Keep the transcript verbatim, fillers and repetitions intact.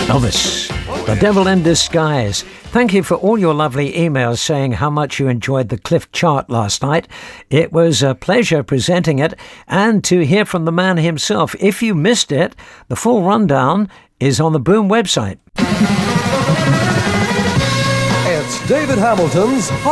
Elvis, the devil in disguise. Thank you for all your lovely emails saying how much you enjoyed the Cliff Chart last night. It was a pleasure presenting it and to hear from the man himself. If you missed it, the full rundown is on the Boom website. It's David Hamilton's